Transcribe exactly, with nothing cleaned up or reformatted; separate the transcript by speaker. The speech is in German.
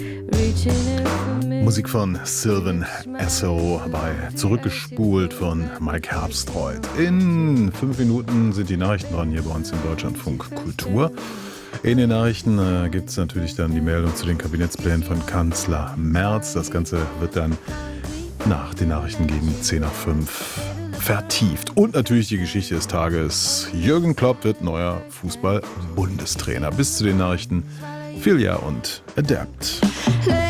Speaker 1: Musik von Sylvan Esso bei Zurückgespult von Mike Herbstreuth. In fünf Minuten sind die Nachrichten dran hier bei uns im Deutschlandfunk Kultur. In den Nachrichten äh, gibt es natürlich dann die Meldung zu den Kabinettsplänen von Kanzler Merz. Das Ganze wird dann nach den Nachrichten gegen zehn nach fünf vertieft. Und natürlich die Geschichte des Tages. Jürgen Klopp wird neuer Fußball-Bundestrainer. Bis zu den Nachrichten Filia und Adapt.